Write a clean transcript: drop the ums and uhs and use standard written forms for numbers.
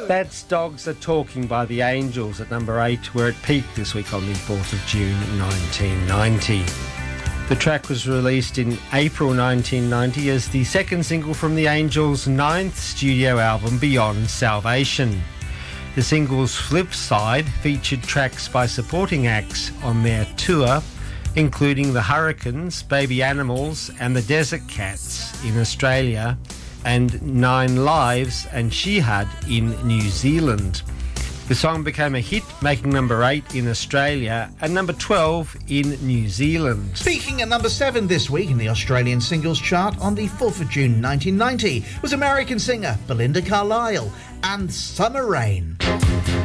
That's Dogs Are Talking by the Angels at number 8, where it peaked this week on the 4th of June 1990. The track was released in April 1990 as the second single from the Angels' 9th studio album, Beyond Salvation. The single's flip side featured tracks by supporting acts on their tour, including the Hurricanes, Baby Animals and the Desert Cats in Australia, and Nine Lives and Shihad in New Zealand. The song became a hit, making number 8 in Australia and number 12 in New Zealand. Peaking at number 7 this week in the Australian singles chart on the 4th of June 1990 was American singer Belinda Carlisle and Summer Rain.